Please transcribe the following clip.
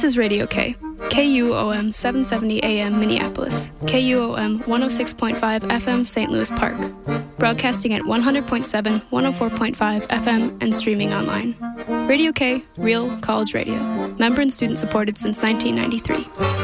This is Radio K, KUOM 770 AM Minneapolis, KUOM 106.5 FM St. Louis Park, broadcasting at 100.7, 104.5 FM, and streaming online. Radio K, real college radio, member and student supported since 1993.